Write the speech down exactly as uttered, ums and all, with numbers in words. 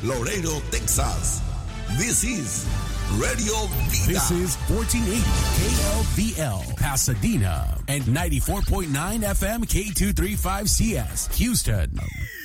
Laredo, Texas. This is Radio Vida. This is fourteen eighty K L V L, Pasadena, and ninety-four point nine F M K two thirty-five C S, Houston.